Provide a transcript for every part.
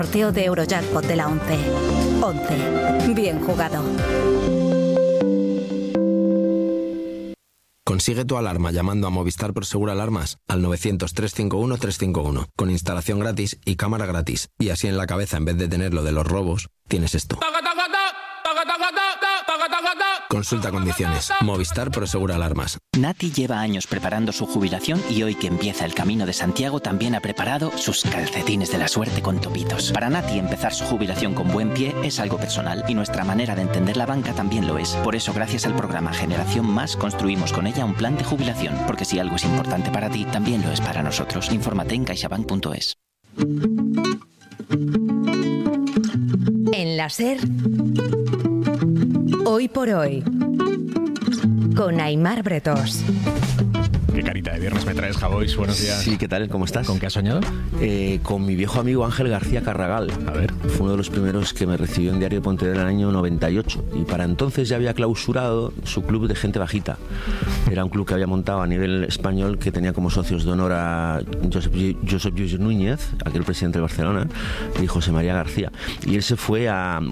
Sorteo de Eurojackpot de la 11. 11. Bien jugado. Consigue tu alarma llamando a Movistar Prosegur Alarmas al 900-351-351 con instalación gratis y cámara gratis. Y así en la cabeza, en vez de tener lo de los robos, tienes esto. Consulta condiciones. Movistar Prosegur Alarmas. Nati lleva años preparando su jubilación y hoy que empieza el Camino de Santiago también ha preparado sus calcetines de la suerte con topitos. Para Nati empezar su jubilación con buen pie es algo personal y nuestra manera de entender la banca también lo es. Por eso gracias al programa Generación Más construimos con ella un plan de jubilación, porque si algo es importante para ti, también lo es para nosotros. Infórmate en caixabank.es. En la SER, Hoy por Hoy, con Aimar Bretós. Qué carita de viernes me traes, Javois. Buenos días. Sí, ¿qué tal? ¿Cómo estás? ¿Con qué has soñado? Con mi viejo amigo Ángel García Carragal. A ver. Fue uno de los primeros que me recibió en Diario de Pontevedra en el año 98. Y para entonces ya había clausurado su club de gente bajita. Era un club que había montado a nivel español que tenía como socios de honor a Josep Lluís Núñez, aquel presidente de Barcelona, y José María García. Y él se fue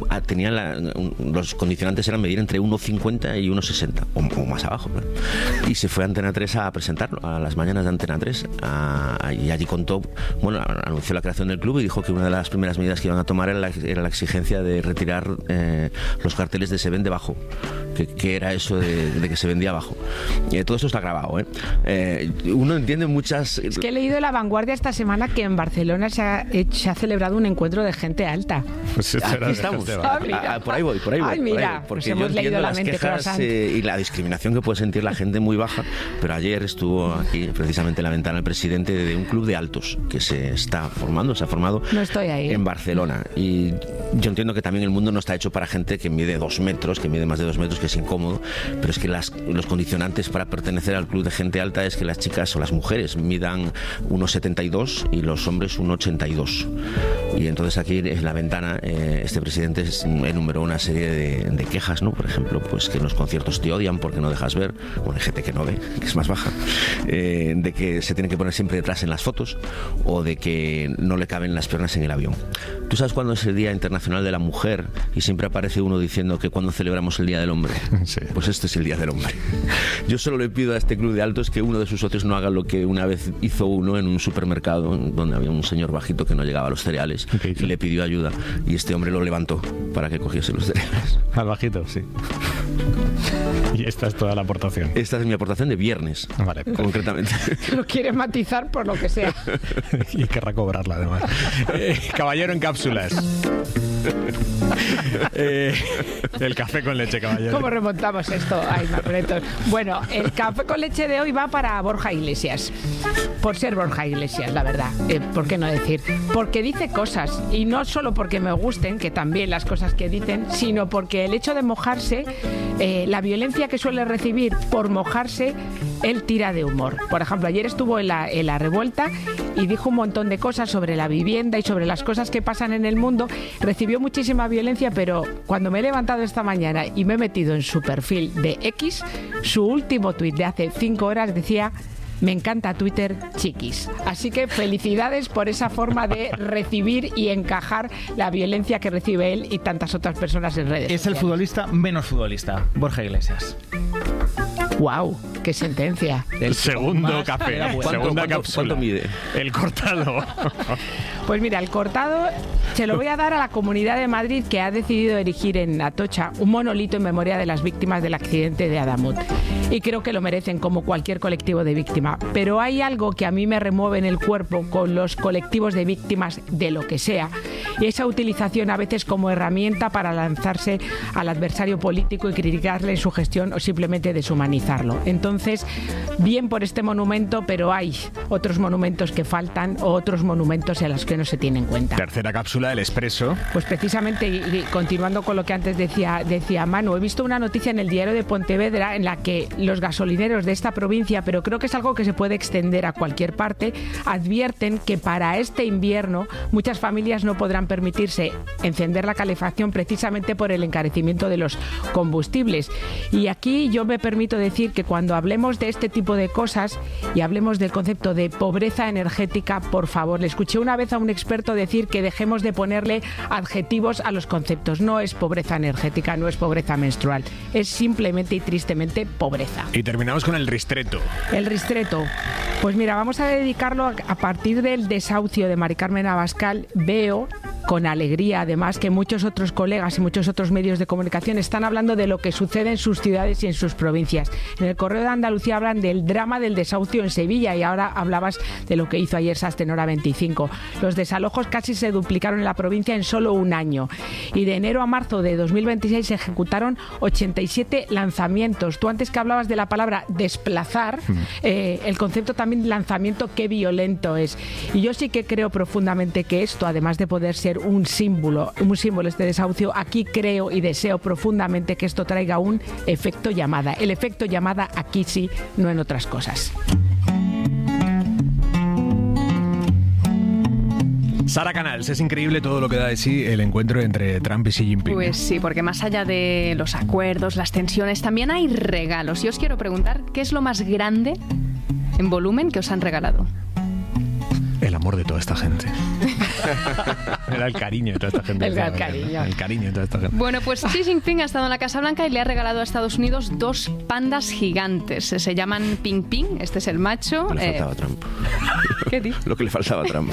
los condicionantes eran medir entre 1,50 y 1,60 o más abajo. Claro. Y se fue a Antena 3 a presentarlo a las mañanas de Antena 3 y allí contó, anunció la creación del club y dijo que una de las primeras medidas que iban a tomar era la exigencia de retirar los carteles de se vende bajo, que era eso de que se vendía bajo. Todo esto está grabado, uno entiende muchas... Es que he leído en La Vanguardia esta semana que en Barcelona se ha celebrado un encuentro de gente alta. Pues aquí estamos. Por ahí voy. Ay, mira, porque pues yo hemos leído entiendo la las mente quejas y la discriminación que puede sentir la gente muy baja, pero ayer estuvo aquí precisamente en la ventana el presidente de un club de altos que se ha formado no estoy ahí, en Barcelona. Y yo entiendo que también el mundo no está hecho para gente que mide 2 metros, que mide más de 2 metros, que es incómodo, pero es que los condicionantes para pertenecer al club de gente alta es que las chicas o las mujeres midan 1,72 y los hombres 1,82. Y entonces aquí en la ventana este presidente enumeró una serie de quejas, ¿no? Por ejemplo, pues que en los conciertos te odian porque no dejas ver, bueno, hay gente que no ve, que es más baja, de que se tiene que poner siempre detrás en las fotos o de que no le caben las piernas en el avión. ¿Tú sabes cuándo es el Día Internacional de la Mujer? Y siempre aparece uno diciendo que cuando celebramos el Día del Hombre. Sí. Pues este es el Día del Hombre. Yo solo le pido a este club de altos que uno de sus socios no haga lo que una vez hizo uno en un supermercado donde había un señor bajito que no llegaba a los cereales y le pidió ayuda y este hombre lo levantó para que cogiese los cereales. ¿Al bajito? Sí. Y esta es toda la aportación. Esta es mi aportación de viernes, vale, concretamente. Lo quiere matizar por lo que sea. Y querrá cobrarla, además. Caballero en cápsulas. El café con leche, caballero. ¿Cómo remontamos esto? Ay, Marretos. Bueno, el café con leche de hoy va para Borja Iglesias. Por ser Borja Iglesias, la verdad. ¿Por qué no decir? Porque dice cosas, y no solo porque me gusten, que también las cosas que dicen, sino porque el hecho de mojarse, la violencia que suele recibir por mojarse, él tira de humor. Por ejemplo, ayer estuvo en la revuelta y dijo un montón de cosas sobre la vivienda y sobre las cosas que pasan en el mundo. Recibió muchísima violencia, pero cuando me he levantado esta mañana y me he metido en su perfil de X, su último tuit de hace 5 horas decía: me encanta Twitter, chiquis. Así que felicidades por esa forma de recibir y encajar la violencia que recibe él y tantas otras personas en redes sociales. Es el futbolista menos futbolista, Borja Iglesias. ¡Wow! ¡Qué sentencia! El segundo café, segunda cápsula. ¿Cuánto mide? El cortado. Pues mira, el cortado se lo voy a dar a la Comunidad de Madrid, que ha decidido erigir en Atocha un monolito en memoria de las víctimas del accidente de Adamut. Y creo que lo merecen, como cualquier colectivo de víctima. Pero hay algo que a mí me remueve en el cuerpo con los colectivos de víctimas de lo que sea, y esa utilización a veces como herramienta para lanzarse al adversario político y criticarle su gestión o simplemente deshumanizarlo. Entonces, bien por este monumento, pero hay otros monumentos que faltan o otros monumentos en los que no se tiene en cuenta. Tercera cápsula, el Expreso. Pues precisamente, y continuando con lo que antes decía Manu, he visto una noticia en el Diario de Pontevedra en la que los gasolineros de esta provincia, pero creo que es algo que se puede extender a cualquier parte, advierten que para este invierno muchas familias no podrán permitirse encender la calefacción precisamente por el encarecimiento de los combustibles. Y aquí yo me permito decir que cuando hablemos de este tipo de cosas y hablemos del concepto de pobreza energética, por favor, le escuché una vez a un un experto decir que dejemos de ponerle adjetivos a los conceptos. No es pobreza energética, no es pobreza menstrual, es simplemente y tristemente pobreza. Y terminamos con el ristreto. El ristreto. Pues mira, vamos a dedicarlo a partir del desahucio de Mari Carmen Abascal. Veo con alegría, además, que muchos otros colegas y muchos otros medios de comunicación están hablando de lo que sucede en sus ciudades y en sus provincias. En el Correo de Andalucía hablan del drama del desahucio en Sevilla y ahora hablabas de lo que hizo ayer Sastenora 25. Los desalojos casi se duplicaron en la provincia en solo un año. Y de enero a marzo de 2026 se ejecutaron 87 lanzamientos. Tú antes que hablabas de la palabra desplazar, el concepto también de lanzamiento, qué violento es. Y yo sí que creo profundamente que esto, además de poder ser un símbolo este desahucio, aquí creo y deseo profundamente que esto traiga un efecto llamada. El efecto llamada aquí sí, no en otras cosas. Sara Canals, es increíble todo lo que da de sí el encuentro entre Trump y Xi Jinping. Pues sí, porque más allá de los acuerdos, las tensiones, también hay regalos. Y os quiero preguntar, ¿qué es lo más grande en volumen que os han regalado? El amor de toda esta gente. Era el cariño de toda esta gente. El cariño de toda esta gente. Bueno, pues Xi Jinping ha estado en la Casa Blanca y le ha regalado a Estados Unidos 2 pandas gigantes. Se llaman Ping Ping, este es el macho. Le faltaba a Trump. ¿Qué dices? Lo que le faltaba a Trump.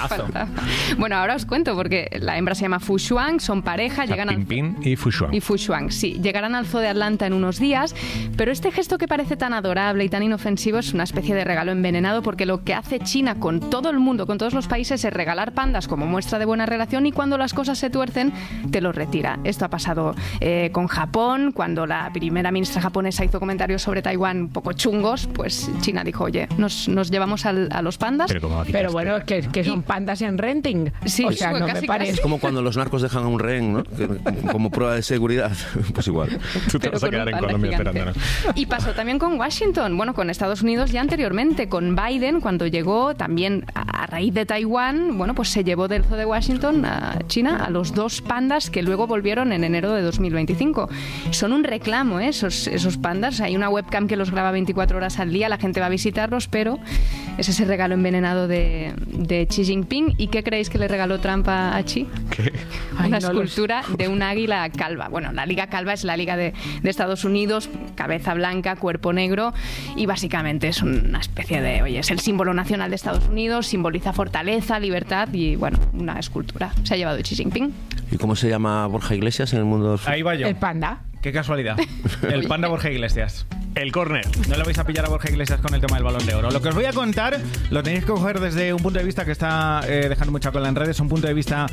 Bueno, ahora os cuento, porque la hembra se llama Fu Shuang, son pareja, llegan Ping Ping y Fu Shuang. Y Fu Shuang, sí. Llegarán al zoo de Atlanta en unos días, pero este gesto que parece tan adorable y tan inofensivo es una especie de regalo envenenado, porque lo que hace China con todo el mundo, con todos los países, es regalar pandas como muestra de buena relación, y cuando las cosas se tuercen te los retira. Esto ha pasado con Japón, cuando la primera ministra japonesa hizo comentarios sobre Taiwán un poco chungos, pues China dijo, oye, nos llevamos a los pandas. Pero bueno, que son pandas en renting. Sí, o sea, no me parece. Es como cuando los narcos dejan a un rehén, ¿no? Como prueba de seguridad. Pues igual. Tú te vas a quedar en Colombia esperándonos. Y pasó también con Washington, bueno, con Estados Unidos ya anteriormente, con Biden, cuando llegó también a raíz de Taiwán, bueno, pues se llevó del zoo de Washington a China a los 2 pandas que luego volvieron en enero de 2025. Son un reclamo, esos pandas. Hay una webcam que los graba 24 horas al día, la gente va a visitarlos, pero es ese regalo envenenado de Xi Jinping. ¿Y qué creéis que le regaló Trump a Xi? ¿Qué? Una escultura de un águila calva. Bueno, la liga calva es la liga de Estados Unidos, cabeza blanca, cuerpo negro, y básicamente es una especie de, oye, es el símbolo nacional de Estados Unidos, simboliza fortaleza, libertad y, bueno, una escultura. Se ha llevado Xi Jinping. ¿Y cómo se llama Borja Iglesias en el mundo del fútbol? Ahí va yo. El panda. Qué casualidad. El panda Borja Iglesias. El córner. No le vais a pillar a Borja Iglesias con el tema del Balón de Oro. Lo que os voy a contar lo tenéis que coger desde un punto de vista que está dejando mucha cola en redes, un punto de vista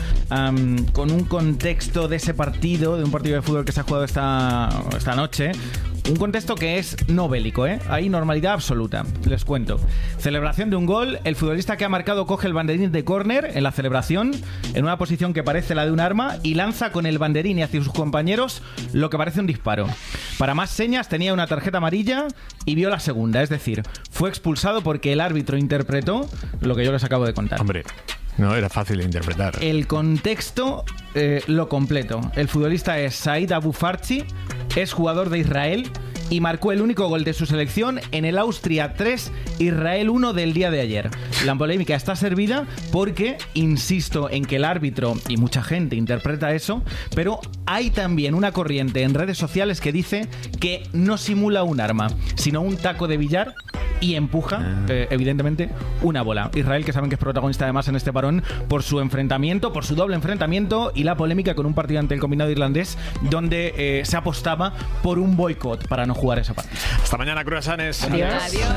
con un contexto de ese partido, de un partido de fútbol que se ha jugado esta noche. Un contexto que es no bélico, ¿eh? Hay normalidad absoluta. Les cuento. Celebración de un gol. El futbolista que ha marcado coge el banderín de córner en la celebración, en una posición que parece la de un arma, y lanza con el banderín hacia sus compañeros lo que parece un disparo. Para más señas, tenía una tarjeta amarilla y vio la segunda. Es decir, fue expulsado porque el árbitro interpretó lo que yo les acabo de contar. Hombre, no era fácil de interpretar. El contexto lo completo. El futbolista es Said Abu Farchi, es jugador de Israel y marcó el único gol de su selección en el Austria 3, Israel 1 del día de ayer. La polémica está servida porque, insisto en que el árbitro y mucha gente interpreta eso, pero hay también una corriente en redes sociales que dice que no simula un arma, sino un taco de billar y empuja, evidentemente, una bola. Israel, que saben que es protagonista además en este parón por su enfrentamiento, por su doble enfrentamiento y la polémica con un partido ante el combinado irlandés donde se apostaba por un boicot para no jugar esa partida. Hasta mañana, cruasanes. Adiós.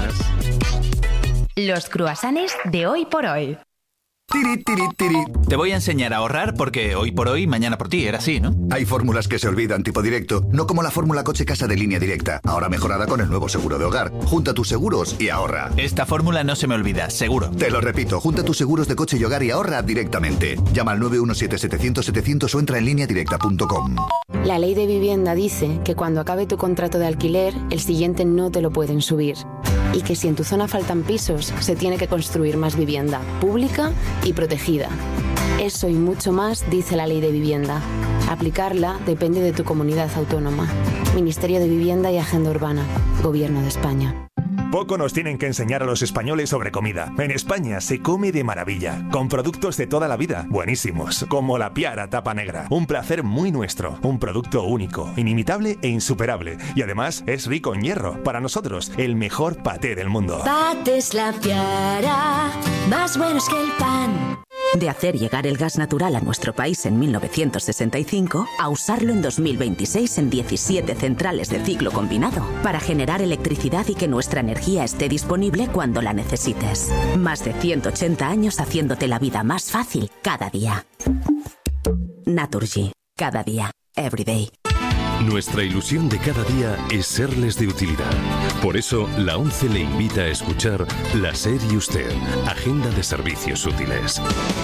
Los cruasanes de hoy por hoy. Tiri, tiri, tiri. Te voy a enseñar a ahorrar porque hoy por hoy, mañana por ti, era así, ¿no? Hay fórmulas que se olvidan tipo directo, no como la fórmula coche-casa de Línea Directa, ahora mejorada con el nuevo seguro de hogar. Junta tus seguros y ahorra. Esta fórmula no se me olvida, seguro. Te lo repito, junta tus seguros de coche y hogar y ahorra directamente. Llama al 917-700-700 o entra en lineadirecta.com. La ley de vivienda dice que cuando acabe tu contrato de alquiler, el siguiente no te lo pueden subir. Y que si en tu zona faltan pisos, se tiene que construir más vivienda, pública y protegida. Eso y mucho más dice la ley de vivienda. Aplicarla depende de tu comunidad autónoma. Ministerio de Vivienda y Agenda Urbana. Gobierno de España. Poco nos tienen que enseñar a los españoles sobre comida. En España se come de maravilla, con productos de toda la vida, buenísimos, como la Piara tapa negra. Un placer muy nuestro, un producto único, inimitable e insuperable. Y además es rico en hierro. Para nosotros, el mejor paté del mundo. Patés La Piara, más buenos que el pan. De hacer llegar el gas natural a nuestro país en 1965 a usarlo en 2026 en 17 centrales de ciclo combinado para generar electricidad y que nuestra energía esté disponible cuando la necesites. Más de 180 años haciéndote la vida más fácil cada día. Naturgy. Cada día. Every day. Nuestra ilusión de cada día es serles de utilidad. Por eso, la ONCE le invita a escuchar La SER y Usted, Agenda de Servicios Útiles.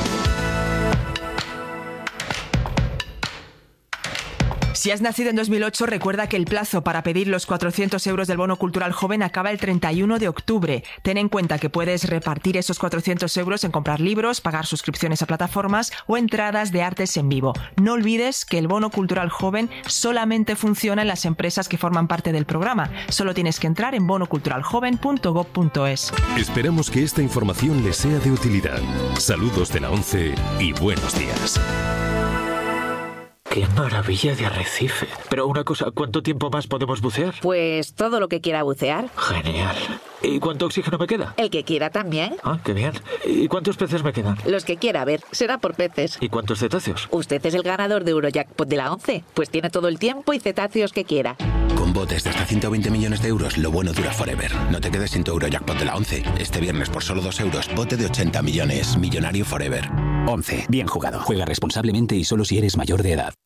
Si has nacido en 2008, recuerda que el plazo para pedir los 400 euros del bono cultural joven acaba el 31 de octubre. Ten en cuenta que puedes repartir esos 400 euros en comprar libros, pagar suscripciones a plataformas o entradas de artes en vivo. No olvides que el bono cultural joven solamente funciona en las empresas que forman parte del programa. Solo tienes que entrar en bonoculturaljoven.gov.es. Esperamos que esta información les sea de utilidad. Saludos de la ONCE y buenos días. ¡Qué maravilla de arrecife! Pero una cosa, ¿cuánto tiempo más podemos bucear? Pues todo lo que quiera bucear. Genial. ¿Y cuánto oxígeno me queda? El que quiera también. Ah, qué bien. ¿Y cuántos peces me quedan? Los que quiera, a ver, será por peces. ¿Y cuántos cetáceos? Usted es el ganador de Eurojackpot de la ONCE, pues tiene todo el tiempo y cetáceos que quiera. Con botes de hasta 120 millones de euros, lo bueno dura forever. No te quedes sin tu Eurojackpot de la ONCE. Este viernes por solo 2 euros, bote de 80 millones. Millonario forever. ONCE. Bien jugado. Juega responsablemente y solo si eres mayor de edad.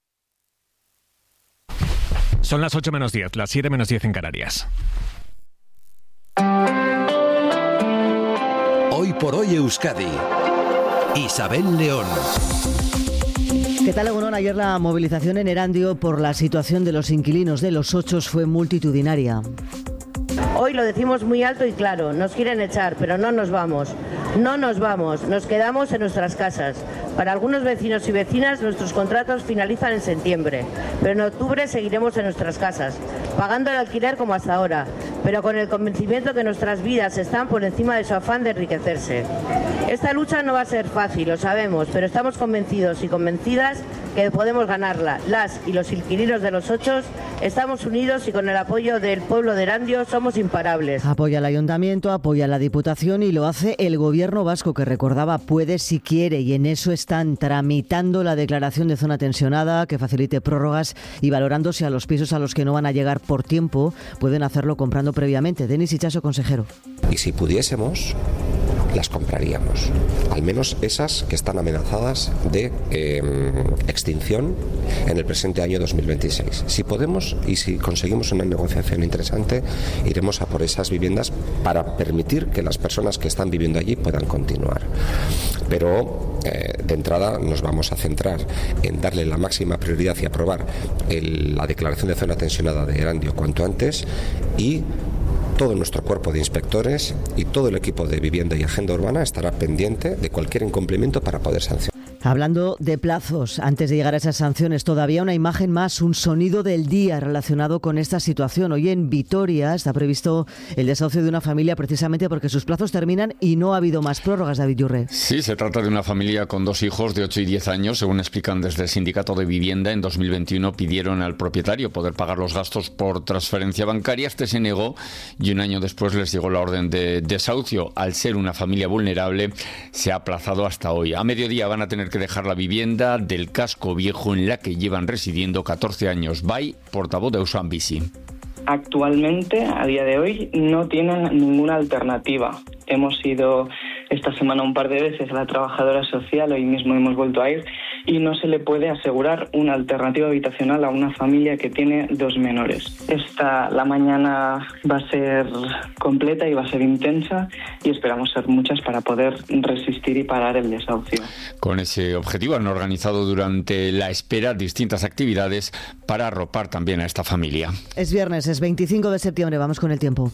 Son las 8 menos 10, las 7 menos 10 en Canarias. Hoy por hoy Euskadi. Isabel León. ¿Qué tal, Egunon? Ayer la movilización en Erandio por la situación de los inquilinos de Los Ochos fue multitudinaria. Hoy lo decimos muy alto y claro, nos quieren echar, pero no nos vamos. No nos vamos, nos quedamos en nuestras casas. Para algunos vecinos y vecinas nuestros contratos finalizan en septiembre, pero en octubre seguiremos en nuestras casas, pagando el alquiler como hasta ahora, pero con el convencimiento que nuestras vidas están por encima de su afán de enriquecerse. Esta lucha no va a ser fácil, lo sabemos, pero estamos convencidos y convencidas que podemos ganarla. Las y los inquilinos de Los Ochos estamos unidos y con el apoyo del pueblo de Erandio somos imparables. Apoya al Ayuntamiento, apoya a la Diputación y lo hace el Gobierno vasco, que recordaba puede si quiere, y en eso están tramitando la declaración de zona tensionada que facilite prórrogas y valorando si a los pisos a los que no van a llegar por tiempo pueden hacerlo comprando previamente. Denis Ichaso, consejero. Y si pudiésemos, las compraríamos, al menos esas que están amenazadas de extinción en el presente año 2026. Si podemos y si conseguimos una negociación interesante, iremos a por esas viviendas para permitir que las personas que están viviendo allí puedan continuar. Pero de entrada nos vamos a centrar en darle la máxima prioridad y aprobar la declaración de zona tensionada de Erandio cuanto antes, y todo nuestro cuerpo de inspectores y todo el equipo de vivienda y agenda urbana estará pendiente de cualquier incumplimiento para poder sancionar. Hablando de plazos, antes de llegar a esas sanciones, todavía una imagen más, un sonido del día relacionado con esta situación. Hoy en Vitoria está previsto el desahucio de una familia precisamente porque sus plazos terminan y no ha habido más prórrogas, David Yurre. Sí, se trata de una familia con 2 hijos de 8 y 10 años. Según explican desde el Sindicato de Vivienda, en 2021 pidieron al propietario poder pagar los gastos por transferencia bancaria. Este se negó y un año después les llegó la orden de desahucio. Al ser una familia vulnerable, se ha aplazado hasta hoy. A mediodía van a tener que dejar la vivienda del casco viejo en la que llevan residiendo 14 años. Bai, portavoz de Auzoan Bizi. Actualmente, a día de hoy, no tienen ninguna alternativa. Hemos ido esta semana un par de veces a la trabajadora social, hoy mismo hemos vuelto a ir, y no se le puede asegurar una alternativa habitacional a una familia que tiene 2 menores. La mañana va a ser completa y va a ser intensa y esperamos ser muchas para poder resistir y parar el desahucio. Con ese objetivo han organizado durante la espera distintas actividades para arropar también a esta familia. Es viernes, es 25 de septiembre, vamos con el tiempo.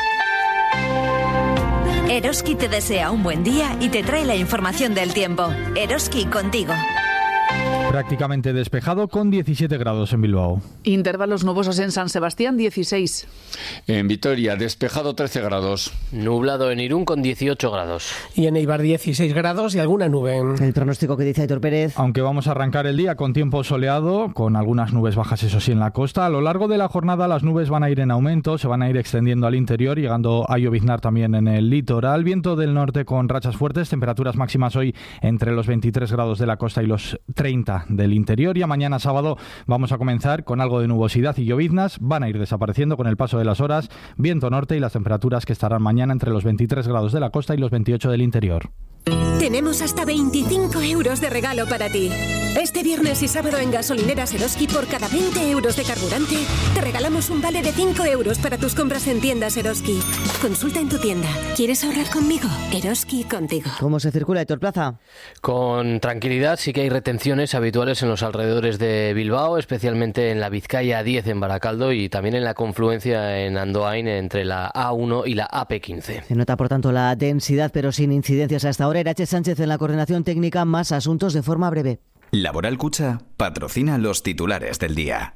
Eroski te desea un buen día y te trae la información del tiempo. Eroski contigo. Prácticamente despejado con 17 grados en Bilbao. Intervalos nubosos en San Sebastián, 16. En Vitoria, despejado 13 grados. Nublado en Irún con 18 grados. Y en Eibar 16 grados y alguna nube. El pronóstico que dice Aitor Pérez. Aunque vamos a arrancar el día con tiempo soleado, con algunas nubes bajas, eso sí, en la costa, a lo largo de la jornada las nubes van a ir en aumento, se van a ir extendiendo al interior, llegando a lloviznar también en el litoral. Viento del norte con rachas fuertes, temperaturas máximas hoy entre los 23 grados de la costa y los 30 del interior, y a mañana sábado vamos a comenzar con algo de nubosidad y lloviznas, van a ir desapareciendo con el paso de las horas, viento norte y las temperaturas que estarán mañana entre los 23 grados de la costa y los 28 del interior. Tenemos hasta 25 euros de regalo para ti. Este viernes y sábado en Gasolineras Eroski, por cada 20 euros de carburante, te regalamos un vale de 5 euros para tus compras en tiendas Eroski. Consulta en tu tienda. ¿Quieres ahorrar conmigo? Eroski contigo. ¿Cómo se circula, Aitor Plaza? Con tranquilidad, sí que hay retenciones habituales en los alrededores de Bilbao, especialmente en la Vizcaya 10 en Baracaldo y también en la confluencia en Andoain entre la A1 y la AP15. Se nota, por tanto, la densidad, pero sin incidencias hasta ahora. Irache Sánchez en la coordinación técnica, más asuntos de forma breve. Laboral Cucha patrocina los titulares del día.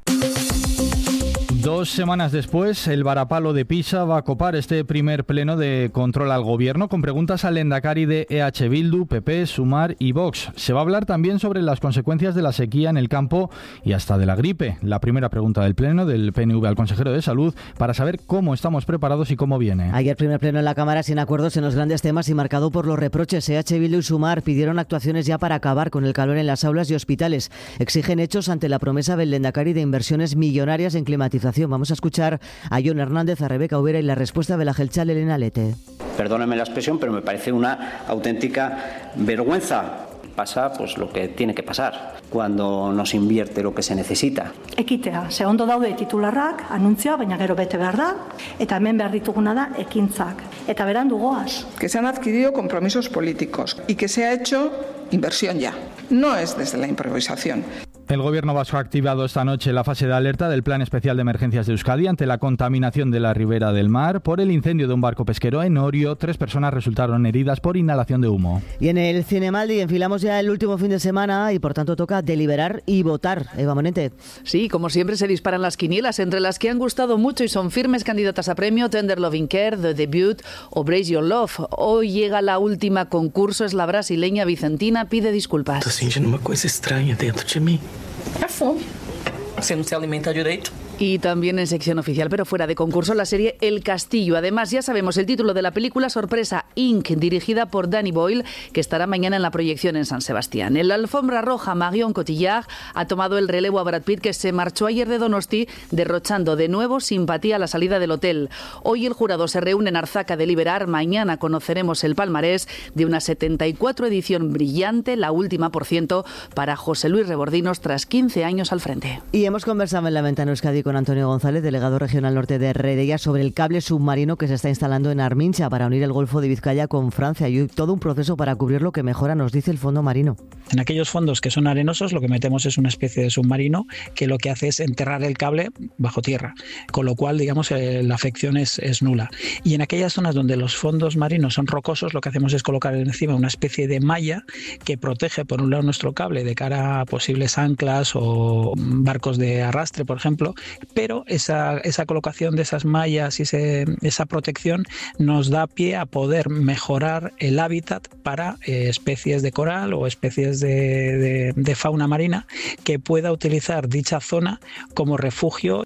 2 semanas después, el varapalo de Pisa va a copar este primer pleno de control al gobierno con preguntas al lehendakari de EH Bildu, PP, Sumar y Vox. Se va a hablar también sobre las consecuencias de la sequía en el campo y hasta de la gripe. La primera pregunta del pleno del PNV al consejero de Salud para saber cómo estamos preparados y cómo viene. Ayer primer pleno en la Cámara sin acuerdos en los grandes temas y marcado por los reproches. EH Bildu y Sumar pidieron actuaciones ya para acabar con el calor en las aulas y hospitales. Exigen hechos ante la promesa del lehendakari de inversiones millonarias en climatización. Vamos a escuchar a Jon Hernández, a Rebeca Ubera y la respuesta de la gelchal Elena Lete. Perdónenme la expresión, pero me parece una auténtica vergüenza. Pasa pues lo que tiene que pasar cuando no se invierte lo que se necesita. Ekitea, ze ondo daude titularrak, anuntzioa, baina gero bete behar da, eta hemen behar dituguna da ekintzak. Eta berandu goaz. Que se han adquirido compromisos políticos y que se ha hecho inversión ya. No es desde la improvisación. El gobierno vasco ha activado esta noche la fase de alerta del Plan Especial de Emergencias de Euskadi ante la contaminación de la ribera del mar por el incendio de un barco pesquero en Orio. 3 personas resultaron heridas por inhalación de humo. Y en el Cinemaldi enfilamos ya el último fin de semana y por tanto toca deliberar y votar. Eva Monente. Sí, como siempre se disparan las quinielas, entre las que han gustado mucho y son firmes candidatas a premio Tender Loving Care, The Debut o Brace Your Love. Hoy llega la última concurso, es la brasileña Vicentina, pide disculpas. Tô sentindo uma coisa estranha dentro de mim. É fome. Você não se alimenta direito. Y también en sección oficial, pero fuera de concurso, la serie El Castillo. Además, ya sabemos el título de la película sorpresa, Inc., dirigida por Danny Boyle, que estará mañana en la proyección en San Sebastián. En la alfombra roja, Marion Cotillard ha tomado el relevo a Brad Pitt, que se marchó ayer de Donosti, derrochando de nuevo simpatía a la salida del hotel. Hoy el jurado se reúne en Arzaca a deliberar. Mañana conoceremos el palmarés de una 74 edición brillante, la última, por ciento, para José Luis Rebordinos, tras 15 años al frente. Y hemos conversado en la Ventana Euskadi con Antonio González, delegado regional norte de Redella, sobre el cable submarino que se está instalando en Armincha para unir el Golfo de Vizcaya con Francia, y todo un proceso para cubrirlo que mejora, nos dice, el fondo marino. En aquellos fondos que son arenosos, lo que metemos es una especie de submarino que lo que hace es enterrar el cable bajo tierra, con lo cual, digamos, la afección es nula. Y en aquellas zonas donde los fondos marinos son rocosos, lo que hacemos es colocar encima una especie de malla que protege, por un lado, nuestro cable de cara a posibles anclas o barcos de arrastre, por ejemplo, pero esa colocación de esas mallas y esa protección nos da pie a poder mejorar el hábitat para especies de coral o especies de fauna marina que pueda utilizar dicha zona como refugio.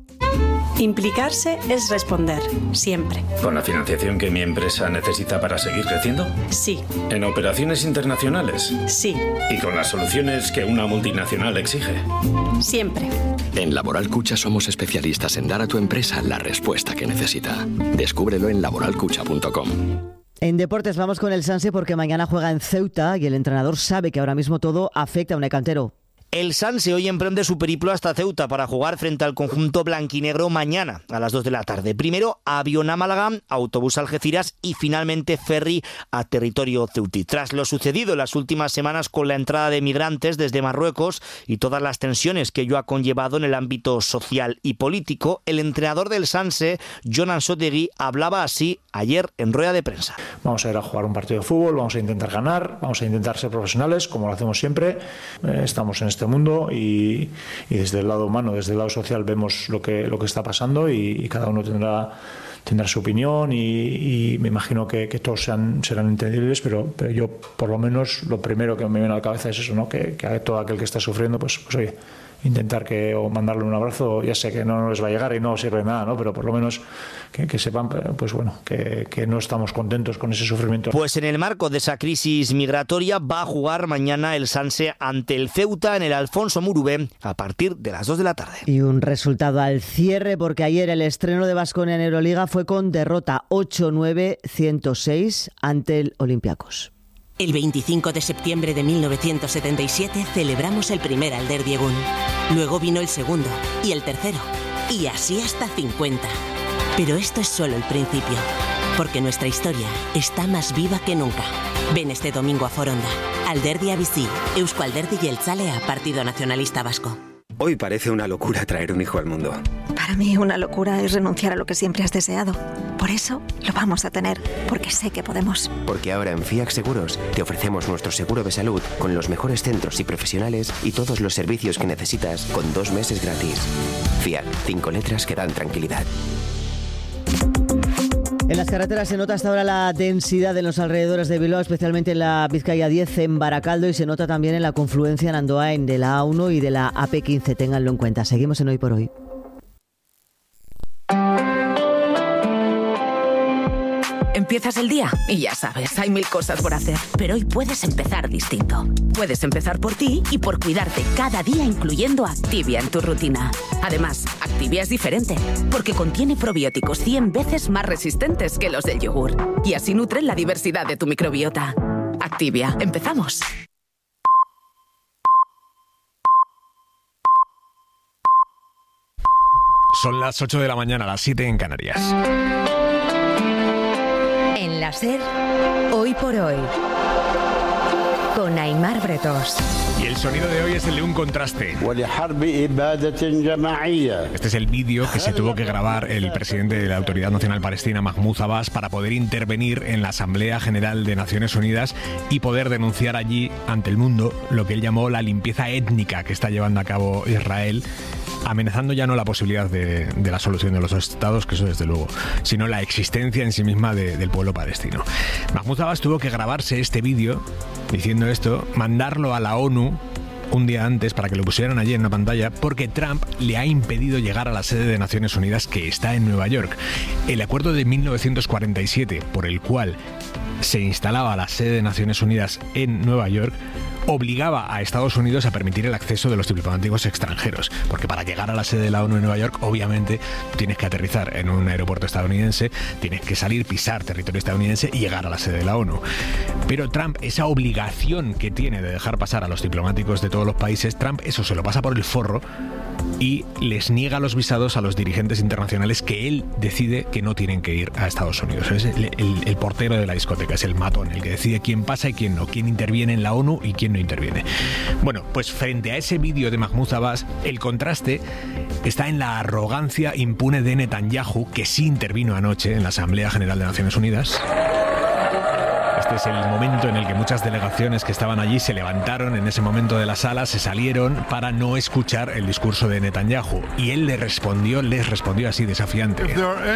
Implicarse es responder, siempre. ¿Con la financiación que mi empresa necesita para seguir creciendo? Sí. ¿En operaciones internacionales? Sí. ¿Y con las soluciones que una multinacional exige? Siempre. En Laboral Cucha somos especialistas en dar a tu empresa la respuesta que necesita. Descúbrelo en laboralcucha.com. En deportes vamos con el Sanse porque mañana juega en Ceuta y el entrenador sabe que ahora mismo todo afecta a un Cantero. El Sanse hoy emprende su periplo hasta Ceuta para jugar frente al conjunto blanquinegro mañana a las 2 de la tarde. Primero avión a Málaga, autobús a Algeciras y finalmente ferry a territorio ceutí. Tras lo sucedido en las últimas semanas con la entrada de migrantes desde Marruecos y todas las tensiones que ello ha conllevado en el ámbito social y político, el entrenador del Sanse, Jon Ansotegui, hablaba así ayer en rueda de prensa. Vamos a ir a jugar un partido de fútbol, vamos a intentar ganar, vamos a intentar ser profesionales como lo hacemos siempre. Estamos en este este mundo y desde el lado humano, desde el lado social vemos lo que está pasando y cada uno tendrá su opinión y me imagino que todos serán entendibles, pero yo por lo menos lo primero que me viene a la cabeza es eso, ¿no? Que a todo aquel que está sufriendo, pues oye, intentar o mandarle un abrazo. Ya sé que no les va a llegar y no sirve de nada, ¿no? Pero por lo menos que sepan, pues bueno, que no estamos contentos con ese sufrimiento. Pues en el marco de esa crisis migratoria va a jugar mañana el Sanse ante el Ceuta en el Alfonso Murubé a partir de las 2 de la tarde. Y un resultado al cierre, porque ayer el estreno de Baskonia en Euroliga fue con derrota 8-9-106 ante el Olympiacos. El 25 de septiembre de 1977 celebramos el primer Alder Diegun. Luego vino el segundo y el tercero. Y así hasta 50. Pero esto es solo el principio. Porque nuestra historia está más viva que nunca. Ven este domingo a Foronda. Alderdi Bizi, Eusko Alderdi Jeltzalea, Partido Nacionalista Vasco. Hoy parece una locura traer un hijo al mundo. Para mí una locura es renunciar a lo que siempre has deseado. Por eso lo vamos a tener, porque sé que podemos. Porque ahora en FIAC Seguros te ofrecemos nuestro seguro de salud con los mejores centros y profesionales y todos los servicios que necesitas con 2 meses gratis. FIAC, 5 letras que dan tranquilidad. En las carreteras se nota hasta ahora la densidad en los alrededores de Bilbao, especialmente en la Vizcaya 10 en Baracaldo, y se nota también en la confluencia en Andoain de la A1 y de la AP15. Ténganlo en cuenta. Seguimos en Hoy por Hoy. Empiezas el día y ya sabes, hay 1000 cosas por hacer. Pero hoy puedes empezar distinto. Puedes empezar por ti y por cuidarte cada día, incluyendo Activia en tu rutina. Además, Activia es diferente, porque contiene probióticos 100 veces más resistentes que los del yogur. Y así nutren la diversidad de tu microbiota. Activia, empezamos. Son las 8 de la mañana, las 7 en Canarias. En la SER, Hoy por Hoy, con Aimar Bretós. Y el sonido de hoy es el de un contraste. Este es el vídeo que se tuvo que grabar el presidente de la Autoridad Nacional Palestina, Mahmoud Abbas, para poder intervenir en la Asamblea General de Naciones Unidas y poder denunciar allí ante el mundo lo que él llamó la limpieza étnica que está llevando a cabo Israel, amenazando ya no la posibilidad de la solución de los dos estados, que eso desde luego, sino la existencia en sí misma del pueblo palestino. Mahmoud Abbas tuvo que grabarse este vídeo diciendo esto, mandarlo a la ONU un día antes para que lo pusieran allí en una pantalla, porque Trump le ha impedido llegar a la sede de Naciones Unidas, que está en Nueva York. El acuerdo de 1947, por el cual se instalaba la sede de Naciones Unidas en Nueva York, obligaba a Estados Unidos a permitir el acceso de los diplomáticos extranjeros, porque para llegar a la sede de la ONU en Nueva York, obviamente, tienes que aterrizar en un aeropuerto estadounidense, tienes que salir, pisar territorio estadounidense y llegar a la sede de la ONU. Pero Trump, esa obligación que tiene de dejar pasar a los diplomáticos de todos los países, Trump eso se lo pasa por el forro y les niega los visados a los dirigentes internacionales que él decide que no tienen que ir a Estados Unidos. Es el portero de la discoteca, es el matón, el que decide quién pasa y quién no, quién interviene en la ONU y quién no interviene. Bueno, pues frente a ese vídeo de Mahmoud Abbas, el contraste está en la arrogancia impune de Netanyahu, que sí intervino anoche en la Asamblea General de Naciones Unidas. Este es el momento en el que muchas delegaciones que estaban allí se levantaron en ese momento de la sala, se salieron para no escuchar el discurso de Netanyahu. Y él les respondió así, desafiante.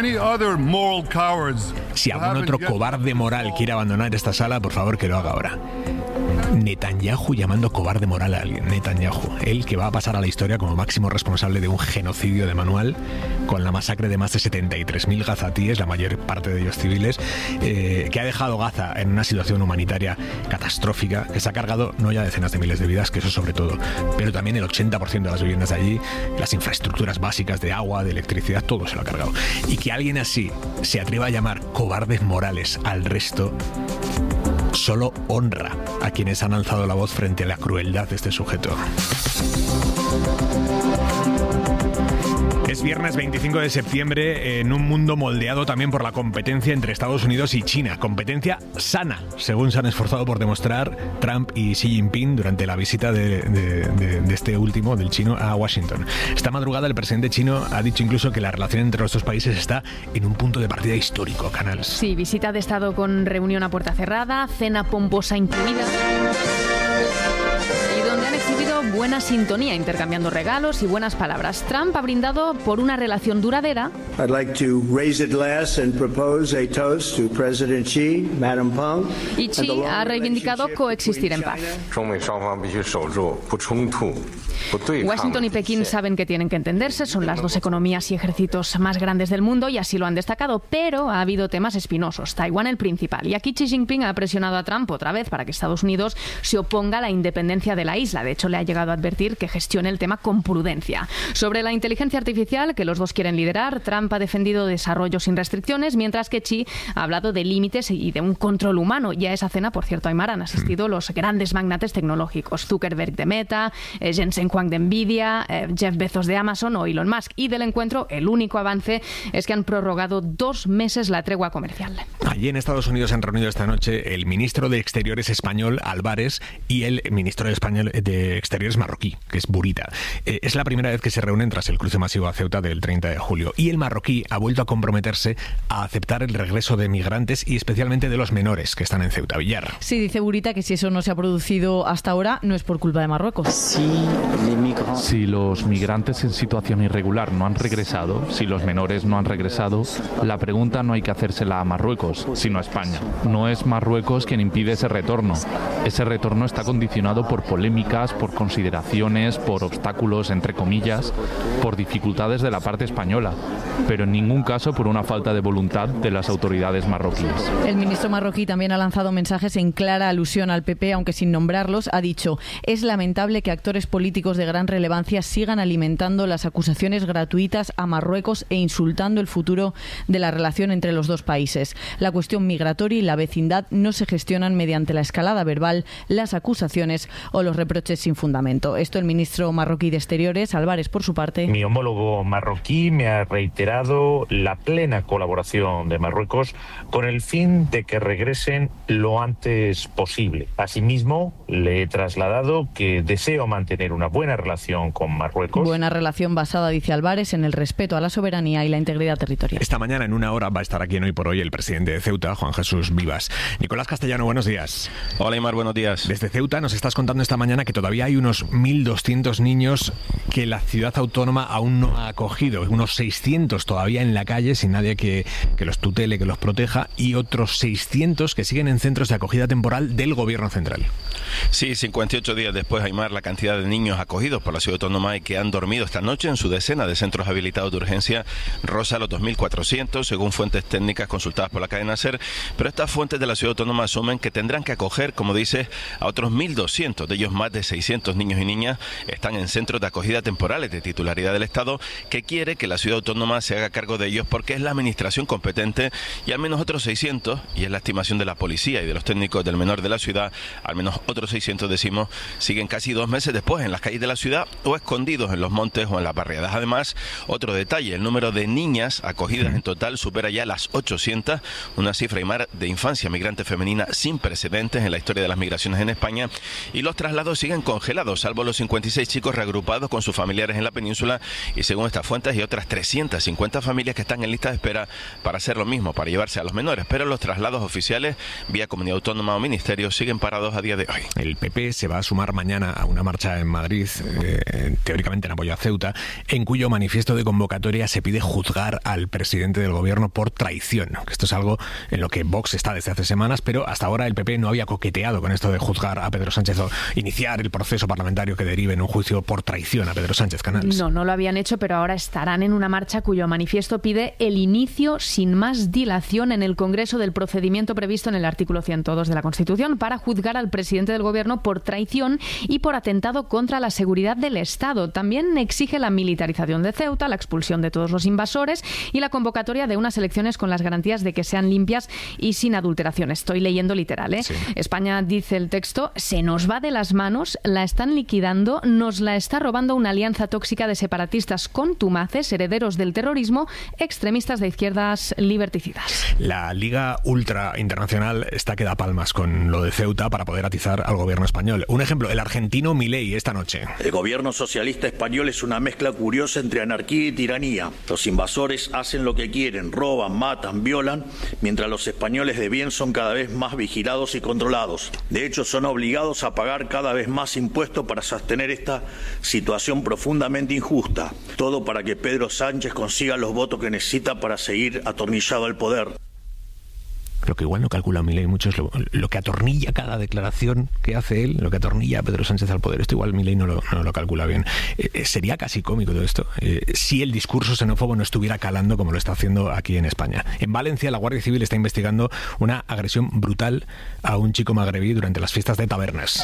Si algún otro cobarde moral quiere abandonar esta sala, por favor que lo haga ahora. Netanyahu llamando cobarde moral a alguien. Netanyahu, él que va a pasar a la historia como máximo responsable de un genocidio de manual, con la masacre de más de 73.000 gazatíes, la mayor parte de ellos civiles, que ha dejado Gaza en una situación humanitaria catastrófica, que se ha cargado no ya decenas de miles de vidas, que eso sobre todo, pero también el 80% de las viviendas de allí, las infraestructuras básicas de agua, de electricidad, todo se lo ha cargado. Y que alguien así se atreva a llamar cobardes morales al resto, solo honra a quienes han alzado la voz frente a la crueldad de este sujeto. Es viernes 25 de septiembre en un mundo moldeado también por la competencia entre Estados Unidos y China. Competencia sana, según se han esforzado por demostrar Trump y Xi Jinping durante la visita de este último, del chino, a Washington. Esta madrugada el presidente chino ha dicho incluso que la relación entre los dos países está en un punto de partida histórico. Canals. Sí, visita de Estado con reunión a puerta cerrada, cena pomposa incluida, y donde han exhibido habido buena sintonía, intercambiando regalos y buenas palabras. Trump ha brindado por una relación duradera. I'd like to raise a glass and propose a toast to President Xi, Madam Peng. Y Xi ha reivindicado coexistir en paz. Washington y Pekín saben que tienen que entenderse, son las dos economías y ejércitos más grandes del mundo y así lo han destacado, pero ha habido temas espinosos, Taiwán el principal. Y aquí Xi Jinping ha presionado a Trump otra vez para que Estados Unidos se oponga a la independencia de la isla. De hecho, le ha llegado a advertir que gestione el tema con prudencia. Sobre la inteligencia artificial, que los dos quieren liderar, Trump ha defendido desarrollo sin restricciones, mientras que Xi ha hablado de límites y de un control humano. Y a esa cena, por cierto, Aymar, han asistido los grandes magnates tecnológicos. Zuckerberg de Meta, Jensen Huang de Nvidia, Jeff Bezos de Amazon o Elon Musk. Y del encuentro, el único avance es que han prorrogado 2 meses la tregua comercial. Allí en Estados Unidos han reunido esta noche el ministro de Exteriores español, Álvarez, y el ministro de Exteriores marroquí, que es Burita. Es la primera vez que se reúnen tras el cruce masivo a Ceuta del 30 de julio. Y el marroquí ha vuelto a comprometerse a aceptar el regreso de migrantes y especialmente de los menores que están en Ceuta. Villar. Sí, dice Burita que si eso no se ha producido hasta ahora, no es por culpa de Marruecos. Si los migrantes en situación irregular no han regresado, si los menores no han regresado, la pregunta no hay que hacérsela a Marruecos, sino a España. No es Marruecos quien impide ese retorno. Ese retorno está condicionado por polémicas, por consideraciones, por obstáculos, entre comillas, por dificultades de la parte española, pero en ningún caso por una falta de voluntad de las autoridades marroquíes. El ministro marroquí también ha lanzado mensajes en clara alusión al PP, aunque sin nombrarlos. Ha dicho: es lamentable que actores políticos de gran relevancia sigan alimentando las acusaciones gratuitas a Marruecos e insultando el futuro de la relación entre los dos países. La cuestión migratoria y la vecindad no se gestionan mediante la escalada verbal, las acusaciones o los reproches sin fundamento. Esto el ministro marroquí de Exteriores, Álvarez, por su parte. Mi homólogo marroquí me ha reiterado la plena colaboración de Marruecos con el fin de que regresen lo antes posible. Asimismo, le he trasladado que deseo mantener una buena relación con Marruecos. Buena relación basada, dice Álvarez, en el respeto a la soberanía y la integridad territorial. Esta mañana, en una hora, va a estar aquí en Hoy por Hoy el presidente de Ceuta, Juan Jesús Vivas. Nicolás Castellano, buenos días. Hola, Aymar, buenos días. Desde Ceuta nos estás contando esta mañana que todavía hay unos 1.200 niños que la ciudad autónoma aún no ha acogido, unos 600 todavía en la calle sin nadie que los tutele, que los proteja, y otros 600 que siguen en centros de acogida temporal del gobierno central. Sí, 58 días después, Aymar, la cantidad de niños acogidos por la ciudad autónoma y que han dormido esta noche en su decena de centros habilitados de urgencia roza los 2.400, según fuentes técnicas consultadas por la cadena SER, pero estas fuentes de la ciudad autónoma asumen que tendrán que acoger, como dices, a otros 1.200, de ellos más de 600 niños y niñas están en centros de acogida temporales de titularidad del Estado, que quiere que la ciudad autónoma se haga cargo de ellos porque es la administración competente, y al menos otros 600, y es la estimación de la policía y de los técnicos del menor de la ciudad, al menos otros 600, decimos, siguen casi 2 meses después en las calles de la ciudad o escondidos en los montes o en las barriadas. Además, otro detalle, el número de niñas acogidas en total supera ya las 800, una cifra, Aymar, de infancia migrante femenina sin precedentes en la historia de las migraciones en España, y los traslados siguen congelados, salvo los 56 chicos reagrupados con sus familiares en la península, y según estas fuentes hay otras 350 familias que están en lista de espera para hacer lo mismo, para llevarse a los menores, pero los traslados oficiales vía comunidad autónoma o ministerio siguen parados a día de hoy. El PP se va a sumar mañana a una marcha en Madrid, teóricamente en apoyo a Ceuta, en cuyo manifiesto de convocatoria se pide juzgar al presidente del gobierno por traición. Esto es algo en lo que Vox está desde hace semanas, pero hasta ahora el PP no había coqueteado con esto de juzgar a Pedro Sánchez o iniciar el proceso parlamentario que derive en un juicio por traición a Pedro Sánchez Canals. No lo habían hecho, pero ahora estarán en una marcha cuyo manifiesto pide el inicio sin más dilación en el Congreso del procedimiento previsto en el artículo 102 de la Constitución para juzgar al presidente del gobierno por traición y por atentado contra la seguridad del Estado. También exige la militarización de Ceuta, la expulsión de todos los invasores y la convocatoria de unas elecciones con las garantías de que sean limpias y sin adulteración. Estoy leyendo literal, ¿eh? Sí. España, dice el texto, se nos va de las manos, la están liquidando, nos la está robando una alianza tóxica de separatistas contumaces, herederos del terrorismo, extremistas de izquierdas liberticidas. La Liga Ultra Internacional está que da palmas con lo de Ceuta para poder atizar al gobierno español. Un ejemplo, el argentino Milei esta noche. El gobierno socialista español es una mezcla curiosa entre anarquía y tiranía. Los invasores hacen lo que quieren, roban, matan, violan, mientras los españoles de bien son cada vez más vigilados y controlados. De hecho, son obligados a pagar cada vez más impuestos para sostener esta situación profundamente injusta. Todo para que Pedro Sánchez consiga los votos que necesita para seguir atornillado al poder. Lo que igual no calcula Milei mucho es lo que atornilla cada declaración que hace él, lo que atornilla a Pedro Sánchez al poder. Esto igual Milei no lo calcula bien. Sería casi cómico todo esto si el discurso xenófobo no estuviera calando como lo está haciendo aquí en España. En Valencia, la Guardia Civil está investigando una agresión brutal a un chico magrebí durante las fiestas de Tabernas.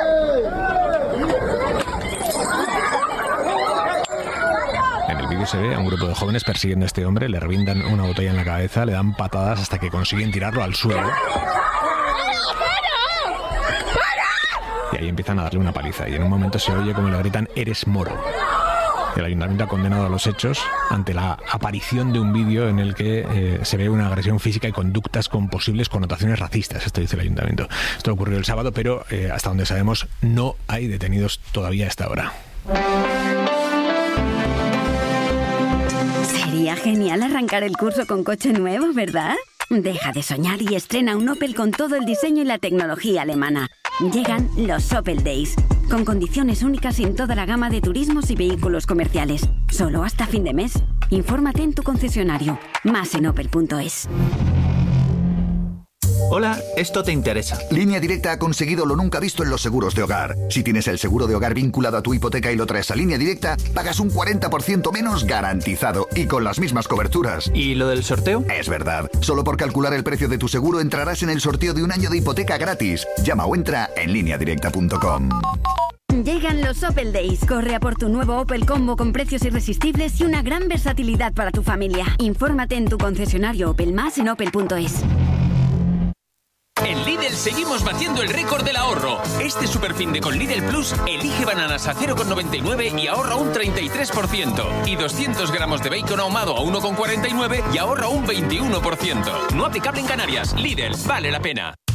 Se ve a un grupo de jóvenes persiguiendo a este hombre, le revientan una botella en la cabeza, le dan patadas hasta que consiguen tirarlo al suelo. Y ahí empiezan a darle una paliza y en un momento se oye como le gritan "eres moro". El ayuntamiento ha condenado a los hechos ante la aparición de un vídeo en el que se ve una agresión física y conductas con posibles connotaciones racistas. Esto dice el ayuntamiento. Esto ocurrió el sábado, pero hasta donde sabemos no hay detenidos todavía a esta hora. Sería genial arrancar el curso con coche nuevo, ¿verdad? Deja de soñar y estrena un Opel con todo el diseño y la tecnología alemana. Llegan los Opel Days, con condiciones únicas en toda la gama de turismos y vehículos comerciales. Solo hasta fin de mes. Infórmate en tu concesionario. Más en opel.es. Hola, esto te interesa. Línea Directa ha conseguido lo nunca visto en los seguros de hogar. Si tienes el seguro de hogar vinculado a tu hipoteca y lo traes a Línea Directa, pagas un 40% menos garantizado y con las mismas coberturas. ¿Y lo del sorteo? Es verdad. Solo por calcular el precio de tu seguro entrarás en el sorteo de un año de hipoteca gratis. Llama o entra en lineadirecta.com. Llegan los Opel Days. Corre a por tu nuevo Opel Combo con precios irresistibles y una gran versatilidad para tu familia. Infórmate en tu concesionario Opel, más en opel.es. En Lidl seguimos batiendo el récord del ahorro. Este superfin de con Lidl Plus elige bananas a 0,99 y ahorra un 33%. Y 200 gramos de bacon ahumado a 1,49 y ahorra un 21%. No aplicable en Canarias. Lidl, vale la pena.